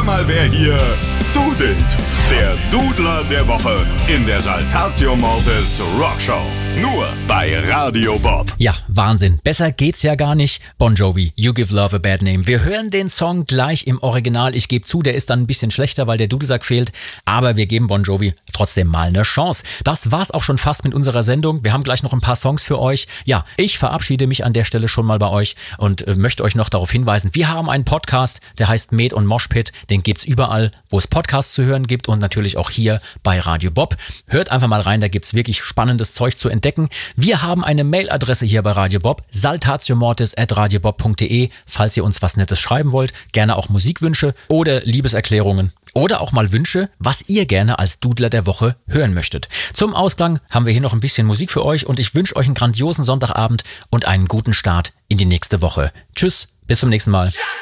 mal, wer hier dudelt. Der Dudler der Woche in der Saltatio Mortis Rockshow. Nur bei Radio Bob. Ja, Wahnsinn. Besser geht's ja gar nicht. Bon Jovi, You Give Love a Bad Name. Wir hören den Song gleich im Original. Ich gebe zu, der ist dann ein bisschen schlechter, weil der Dudelsack fehlt. Aber wir geben Bon Jovi trotzdem mal eine Chance. Das war's auch schon fast mit unserer Sendung. Wir haben gleich noch ein paar Songs für euch. Ja, ich verabschiede mich an der Stelle schon mal bei euch und möchte euch noch darauf hinweisen, wir haben einen Podcast, der heißt Med und Moshpit. Den gibt's überall, wo es Podcasts zu hören gibt und natürlich auch hier bei Radio Bob. Hört einfach mal rein, da gibt's wirklich spannendes Zeug zu entdecken. Wir haben eine Mailadresse hier bei Radio Bob, saltatiomortis@radiobob.de, falls ihr uns was Nettes schreiben wollt. Gerne auch Musikwünsche oder Liebeserklärungen oder auch mal Wünsche, was ihr gerne als Dudler der Woche hören möchtet. Zum Ausgang haben wir hier noch ein bisschen Musik für euch und ich wünsche euch einen grandiosen Sonntagabend und einen guten Start in die nächste Woche. Tschüss, bis zum nächsten Mal.